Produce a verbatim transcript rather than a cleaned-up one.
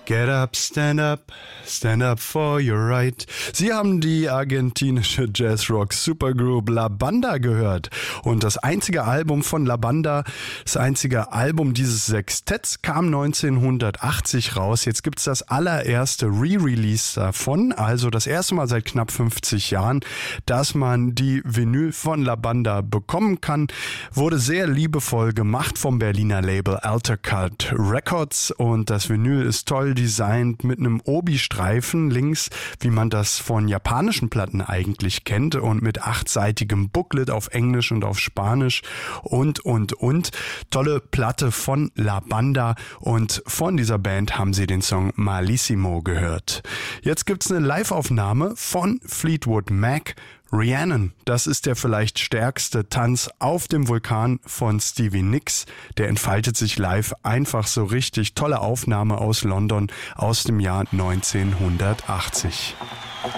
Get up, stand up, stand up for your right. Sie haben die argentinische Jazzrock-Supergroup La Banda gehört. Und das einzige Album von La Banda, das einzige Album dieses Sextetts, kam neunzehnhundertachtzig raus. Jetzt gibt's das allererste Re-Release davon, also das erste Mal seit knapp fünfzig Jahren, dass man die Vinyl von La Banda bekommen kann. Wurde sehr liebevoll gemacht vom Berliner Label Altercut Records und das Vinyl ist toll designt mit einem Obi-Streifen links, wie man das von japanischen Platten eigentlich kennt und mit achtseitigem Booklet auf Englisch und auf Spanisch und, und, und. Tolle Platte von La Banda und von dieser Band haben sie den Song Malissimo gehört. Jetzt gibt's eine Live-Aufnahme von Fleetwood Mac. Rhiannon, das ist der vielleicht stärkste Tanz auf dem Vulkan von Stevie Nicks. Der entfaltet sich live einfach so richtig. Tolle Aufnahme aus London aus dem Jahr neunzehnhundertachtzig.